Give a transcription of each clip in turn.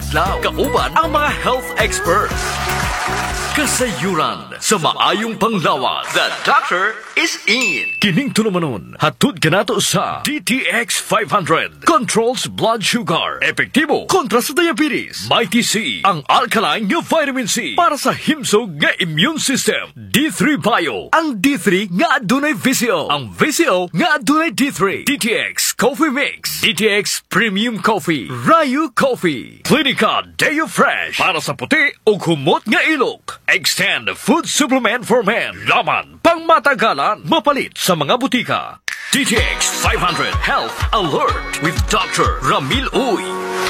adlaw. Kauban ang mga health experts. Kasayuran sa maayong panglawas. The doctor is in. Kining tulumanon, hatod kanato sa DTX 500. Controls blood sugar. Epektibo kontra sa diabetes. Mighty C, ang alkaline nga vitamin C para sa himsog nga immune system. D3 Bio, ang D3 nga adunay VCO. Ang VCO nga adunay D3. DTX Coffee Mix. DTX Premium Coffee. Rayu Coffee. Clinica Deo Fresh para sa puti o humot nga ilok. Extend Food Supplement for Men. Laman pang matagalan. Mapalit sa mga butika. DTX 500 Health Alert with Dr. Ramil Uy.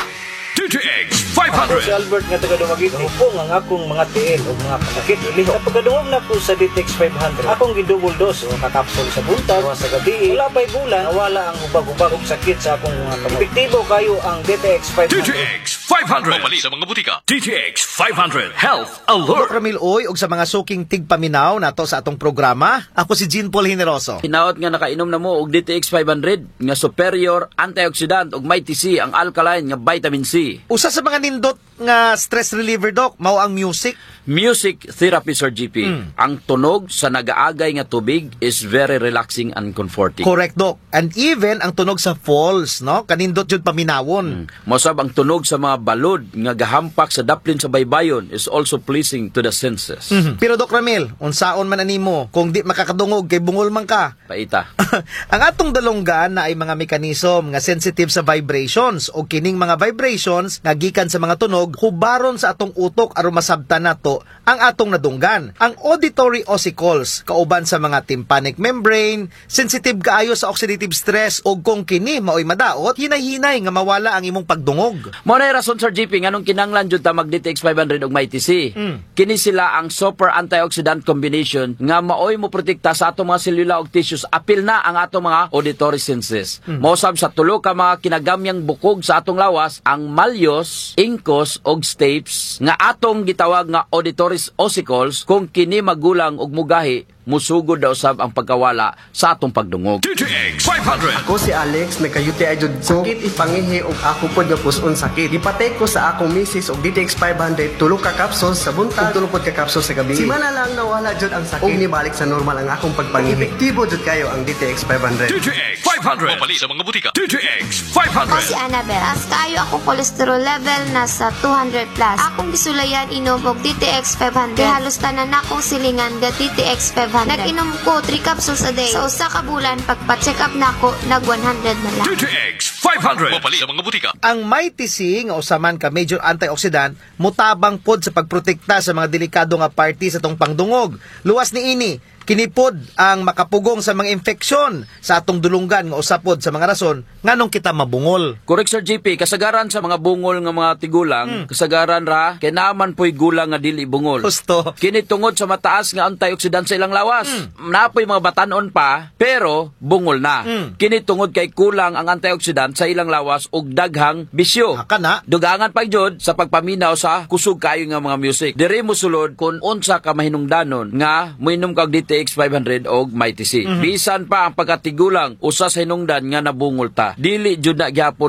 DTX 500. Si Albert nga taga-Dumagiti. Upo nga akong mga tiil o mga kasakit. Kapag kadungog na po sa DTX 500, akong gidouble dose o kakapsol sa buntag o sa gabi. Wala pa'y bulan, nawala ang ubag-ubag o sakit sa akong mga kamay. Epektibo kayo ang DTX 500. DTX 500. Mapalit sa mga butika. DTX 500 Health Alert. Ramil Oy, og sa mga suking tigpaminaw nato sa atong programa, ako si Jean Paul Generoso. Hinaot nga nakainom na mo og DTX 500 nga superior antioxidant og Mighty C ang alkaline nga vitamin C. Usa sa mga nindot nga stress reliever, Doc, mao ang music. Music therapy, Sir GP. Ang tunog sa nagaagay nga tubig is very relaxing and comforting. Correct, Doc. And even ang tunog sa falls, no? Kanindot jud paminawon. Mosab ang tunog sa mga balod nga gahampak sa daplin sa baybayon is also pleasing to the senses. Pero Doc Ramil, unsaon man animo kung di makakadungog kay bungol man ka? Paita. Ang atong dalonggan na ay mga mekanism nga sensitive sa vibrations o kining mga vibrations nga gikan sa mga tunog hubaron sa atong utok aron masabtan nato ang atong nadunggan. Ang auditory ossicles kauban sa mga tympanic membrane, sensitive kaayo sa oxidative stress o kung kini maoy madaot, hinay-hinay nga mawala ang imong pagdungog. Mo na rason, Sir GP, nganong kinanglan jud ta mag DTX 500 og Mighty C. Kini sila ang super antioxidant combination nga maoy mo protekta sa atong mga selula ug tissues apil na ang atong mga auditory senses. Mosab sa tulo ka mga kinagamyang bukog sa atong lawas, ang malyos, incus ug stapes nga atong gitawag nga auditory ossicles kung kini magulang ug mugahi musugod daw sab ang pagkawala sa atong pagdungog. DTX 500. Ako si Alex, may UTI jud ko. Sakit ipangihi og ako pod nga puson sakit. Gipatay ko sa akong misis og DTX 500 tulo ka capsules sa buntag, tulo pod ka capsules sa gabi. Simana lang nawala jud ang sakit. Og nibalik sa normal ang akong pagpangihi. Epektibo jud kayo ang DTX 500. DTX 500. Mapalit sa mga butika. DTX 500. Ako si Annabel. As kayo ako cholesterol level nasa 200 plus. Akong gisulayan inom og DTX 500. Kaya halos tanan akong silingan ga DTX 500. Nag-inom ko 3 capsules a day. Sa usa ka bulan, pagpa-check up na ako, nag-100 na lang. DTX 500. Mapalit sa mga butika. Ang Mighty C nga usaman ka major antioxidant mutabang pod sa pagprotekta sa mga delikado nga party sa tong pangdungog. Luwas ni ini kinipod ang makapugong sa mga infeksyon sa atong dulunggan nga usapod sa mga rason nganong kita mabungol. Correct, Sir GP, kasagaran sa mga bungol nga mga tigulang, kasagaran ra kay naaman po'y gulang nga dili bungol. Gusto. Kini tungod sa mataas nga antioxidant sa ilang lawas. Napoy mga batanon pa, pero bungol na. Kini tungod kay kulang ang antioxidant sa ilang lawas ug daghang bisyo. Haka na. Dugangan pa jud sa pagpaminaw sa kusog kayo nga mga music. Diri mo sulod kung unsa ka mahinungdanon nga moinom kag DTX 500 og Mighty C. Bisan pa ang pagkatigulang usa sa hinungdan nga nabungol ta. Dili jud na gyapon